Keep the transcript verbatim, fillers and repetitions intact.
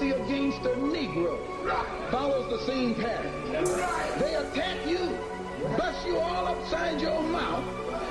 against a Negro follows the same pattern. They attack you